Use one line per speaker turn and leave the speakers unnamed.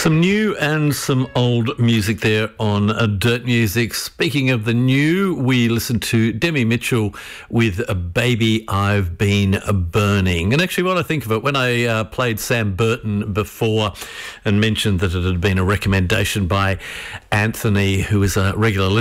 Some new and some old music there on Dirt Music. Speaking of the new, we listened to Demi Mitchell with Baby I've Been Burning. And actually, when I think of it, when I played Sam Burton before and mentioned that it had been a recommendation by Anthony, who is a regular listener,